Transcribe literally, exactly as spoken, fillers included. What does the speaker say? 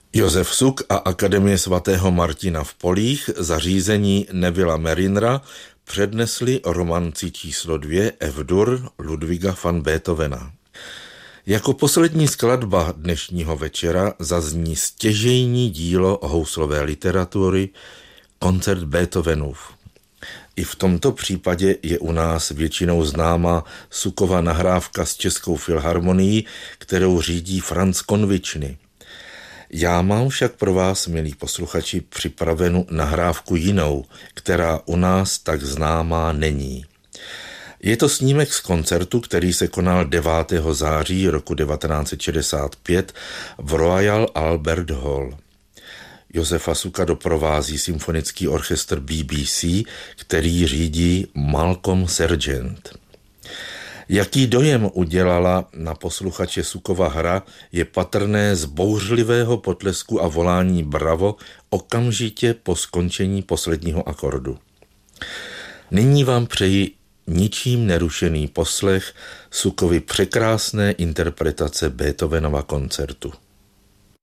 Josef Suk a Akademie svatého Martina v Polích za řízení Nevilla Marinera přednesli romanci číslo dvě F-dur Ludwiga van Beethovena. Jako poslední skladba dnešního večera zazní stěžejní dílo houslové literatury Koncert Beethovenův. I v tomto případě je u nás většinou známá Sukova nahrávka s Českou filharmonií, kterou řídí Franz Konvičny. Já mám však pro vás, milí posluchači, připravenu nahrávku jinou, která u nás tak známá není. Je to snímek z koncertu, který se konal devátého září roku devatenáct set šedesát pět v Royal Albert Hall. Josefa Suka doprovází symfonický orchestr B B C, který řídí Malcolm Sargent. Jaký dojem udělala na posluchače Sukova hra, je patrné z bouřlivého potlesku a volání bravo okamžitě po skončení posledního akordu. Nyní vám přeji ničím nerušený poslech Sukovy překrásné interpretace Beethovenova koncertu.